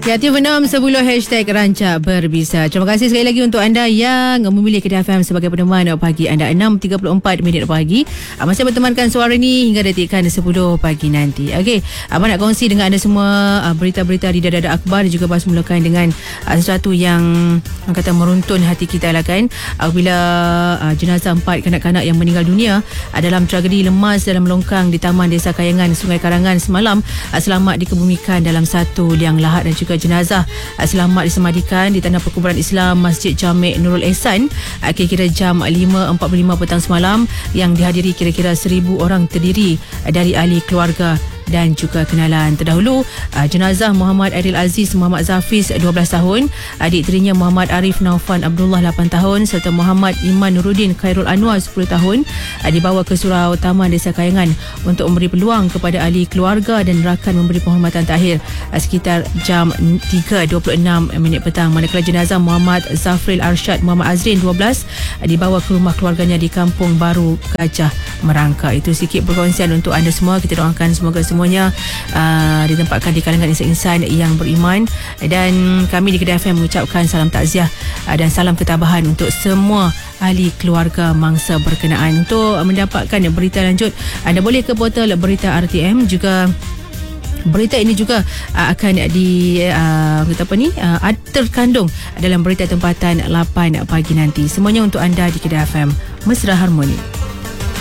Kreatif 6 10 hashtag Rancak Berbisa. Terima kasih sekali lagi untuk anda yang memilih Kedah FM sebagai peneman pagi anda. 6.34 minit pagi. Masih bertemankan suara ni hingga detikan 10 pagi nanti. Okey, abang nak kongsi dengan anda semua berita-berita di Dada Akhbar dan juga bahas mulakan dengan sesuatu yang kata meruntun hati kita lah kan. Apabila jenazah 4 kanak-kanak yang meninggal dunia dalam tragedi lemas dalam longkang di Taman Desa Kayangan, Sungai Karangan semalam selamat dikebumikan dalam satu liang lahat, dan juga jenazah selamat disemadikan di Tanah Perkuburan Islam Masjid Jamek Nurul Ehsan kira-kira jam 5.45 petang semalam, yang dihadiri kira-kira 1,000 orang terdiri dari ahli keluarga dan juga kenalan. Terdahulu jenazah Muhammad Aidil Aziz Muhammad Zafiz 12 tahun, adik tirinya Muhammad Arif Naufan Abdullah 8 tahun serta Muhammad Iman Nuruddin Khairul Anwar 10 tahun dibawa ke Surau Taman Desa Kayangan untuk memberi peluang kepada ahli keluarga dan rakan memberi penghormatan terakhir sekitar jam 3.26 minit petang. Manakala jenazah Muhammad Zafril Arsyad Muhammad Azrin 12 dibawa ke rumah keluarganya di Kampung Baru Gajah Merangka. Itu sedikit perkongsian untuk anda semua. Kita doakan semoga semuanya ditempatkan di kalangan insan-insan yang beriman, dan kami di Kedah FM mengucapkan salam takziah dan salam ketabahan untuk semua ahli keluarga mangsa berkenaan. Untuk mendapatkan berita lanjut, anda boleh ke portal berita RTM. Juga berita ini juga akan terkandung dalam berita tempatan 8 pagi nanti. Semuanya untuk anda di Kedah FM. Mesra Harmoni.